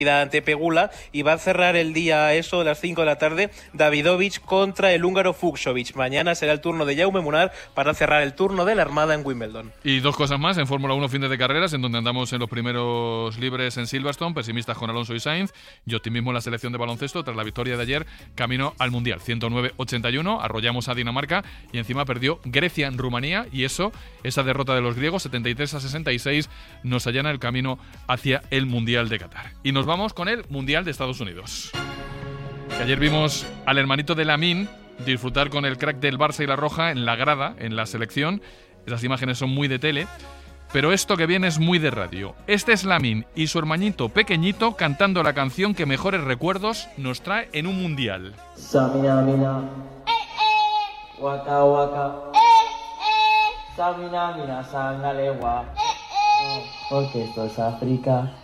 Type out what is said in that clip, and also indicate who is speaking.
Speaker 1: ante Pegula, y va a cerrar el día a eso de las 5 de la tarde Davidovich contra el húngaro Fucsovics. Mañana será el turno de Jaume Munar para cerrar el turno de la Armada en Wimbledon.
Speaker 2: Y dos cosas más en Fórmula 1 fin de carreras, en donde andamos en los primeros libres en Silverstone, pesimistas con Alonso y Sainz, y optimismo en la selección de baloncesto tras la victoria de ayer camino al Mundial. 109-81, arrollamos a Dinamarca y encima perdió Grecia en Rumanía, y esa derrota de los griegos 73-66 nos allana el camino hacia el Mundial de Qatar. Y nos vamos con el Mundial de Estados Unidos. Que ayer vimos al hermanito de Lamine disfrutar con el crack del Barça y la Roja en la grada, en la selección. Esas imágenes son muy de tele, pero esto que viene es muy de radio. Este es Lamine y su hermanito pequeñito cantando la canción que mejores recuerdos nos trae en un Mundial.
Speaker 3: Samina mina, waka waka, Samina mina sangalewa, porque esto es África.